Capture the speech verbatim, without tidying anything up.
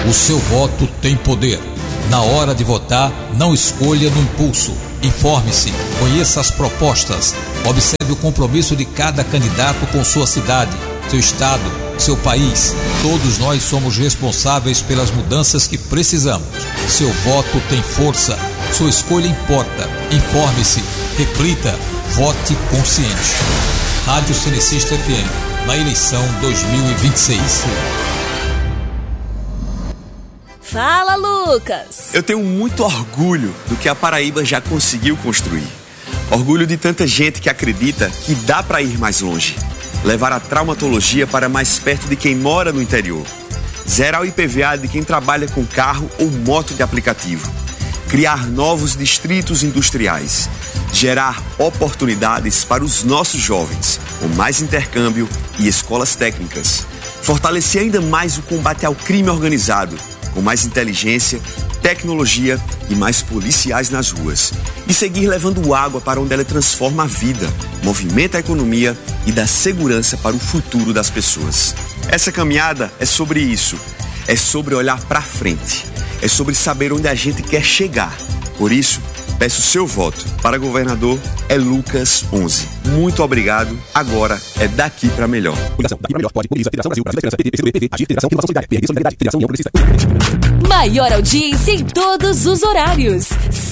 O seu voto tem poder. Na hora de votar, não escolha no impulso. Informe-se, conheça as propostas, observe o compromisso de cada candidato com sua cidade, seu estado, seu país. Todos nós somos responsáveis pelas mudanças que precisamos. Seu voto tem força, sua escolha importa. Informe-se, reflita, vote consciente. Rádio Cenecista F M, na eleição dois mil e vinte e seis. Fala, Lucas! Eu tenho muito orgulho do que a Paraíba já conseguiu construir. Orgulho de tanta gente que acredita que dá para ir mais longe. Levar a traumatologia para mais perto de quem mora no interior. Zerar o I P V A de quem trabalha com carro ou moto de aplicativo. Criar novos distritos industriais. Gerar oportunidades para os nossos jovens, com mais intercâmbio e escolas técnicas. Fortalecer ainda mais o combate ao crime organizado, com mais inteligência, tecnologia e mais policiais nas ruas. E seguir levando água para onde ela transforma a vida, movimenta a economia e dá segurança para o futuro das pessoas. Essa caminhada é sobre isso. É sobre olhar para frente. É sobre saber onde a gente quer chegar. Por isso, peço seu voto. Para governador, é Lucas onze. Muito obrigado. Agora é daqui para melhor. Daqui para melhor. Pode. Federação Brasil, Brasil da Esperança, P T B, P T B, Agir, Federação, Renovação Solidária, P R D, Solidariedade, Federação União Progressista. Maior audiência em todos os horários.